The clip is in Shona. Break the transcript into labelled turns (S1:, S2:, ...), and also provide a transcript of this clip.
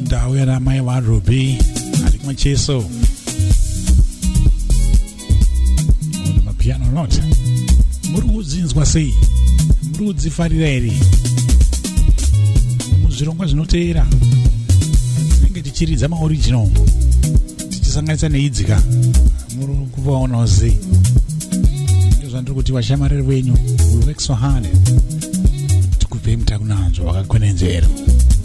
S1: ndau yana mai wa Ruby ali mchezo ona mapiano note murudzinzwa sei murudzifarira ere muzvirongwa zvinoteera nenge tichiridza maoriginal tichisanganisa neidzika muri kuvaonawo sei ndozvandiri kuti vashamariri wenyu we work so hard tikubve mutakunanzwa wakakwenenzvera